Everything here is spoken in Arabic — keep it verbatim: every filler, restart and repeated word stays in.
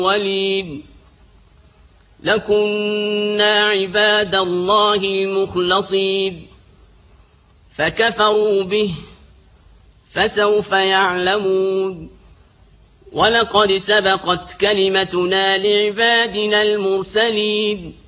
الأولين لكنا عباد الله المخلصين فكفروا به فسوف يعلمون ولقد سبقت كلمتنا لعبادنا المرسلين